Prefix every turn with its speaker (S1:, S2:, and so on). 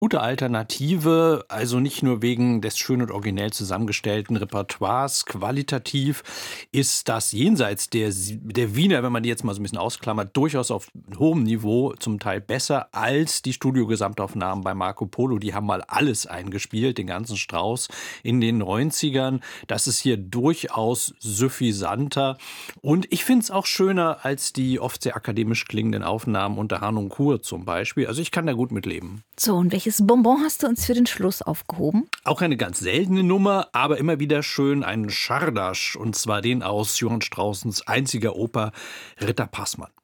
S1: Gute Alternative, also nicht nur wegen des schön und originell zusammengestellten Repertoires. Qualitativ ist das jenseits der Wiener, wenn man die jetzt mal so ein bisschen ausklammert, durchaus auf hohem Niveau, zum Teil besser als die Studiogesamtaufnahmen bei Marco Polo. Die haben mal alles eingespielt, den ganzen Strauß in den 90ern. Das ist hier durchaus suffisanter. Und ich finde es auch schöner als die oft sehr akademisch klingenden Aufnahmen unter Harnum Kur zum Beispiel. Also ich kann da gut mitleben.
S2: So, und welches Bonbon hast du uns für den Schluss aufgehoben?
S1: Auch eine ganz seltene Nummer, aber immer wieder schön einen Schardasch, und zwar den aus Johann Straussens einziger Oper Ritter Passmann.